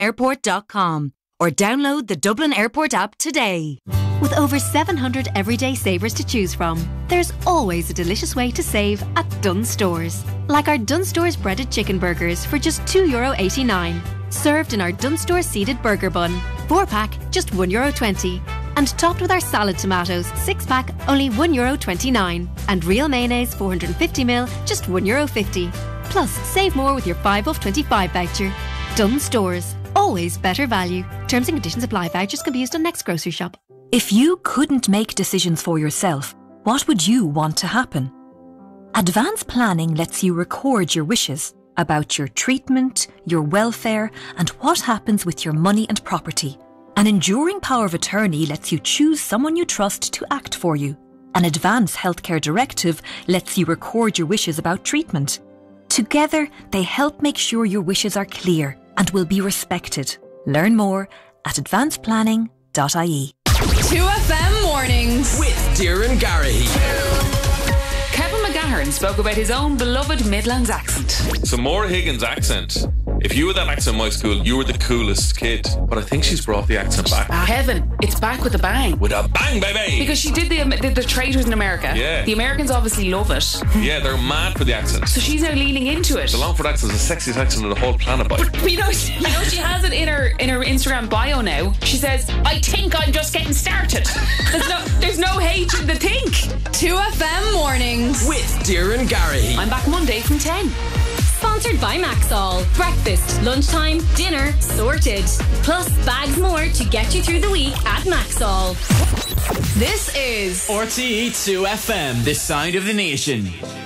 dublinairport.com or download the Dublin Airport app today. With over 700 everyday savers to choose from, there's always a delicious way to save at Dunnes Stores. Like our Dunnes Stores breaded chicken burgers for just €2.89. Served in our Dunnes Stores seeded burger bun. 4-pack, just €1.20. And topped with our salad tomatoes, 6-pack, only €1.29. And real mayonnaise, 450ml, just €1.50. Plus, save more with your 5 off 25 voucher. Dunnes Stores. Always better value. Terms and conditions apply. Vouchers can be used on next grocery shop. If you couldn't make decisions for yourself, what would you want to happen? Advanced planning lets you record your wishes about your treatment, your welfare, and what happens with your money and property. An enduring power of attorney lets you choose someone you trust to act for you. An advance healthcare directive lets you record your wishes about treatment. Together, they help make sure your wishes are clear and will be respected. Learn more at advancedplanning.ie. 2FM Mornings with Darren Garrahy. Kevin McGahern spoke about his own beloved Midlands accent. So Maura Higgins' accent. If you were that accent in my school, you were the coolest kid. But I think she's brought the accent back. Kevin, it's back with a bang. With a bang, baby! Because she did the Traitors in America. Yeah. The Americans obviously love it. Yeah, they're mad for the accent. So she's now leaning into it. The Longford accent is the sexiest accent on the whole planet, boy. But you know she has it in her Instagram bio now. She says, I think I'm just getting started. There's no H in the think. 2FM Mornings with Darren Garrahy. I'm back Monday from 10. Sponsored by Maxall. Breakfast, lunchtime, dinner, sorted. Plus bags more to get you through the week at Maxall. This is RTE 2FM, the sound of the nation.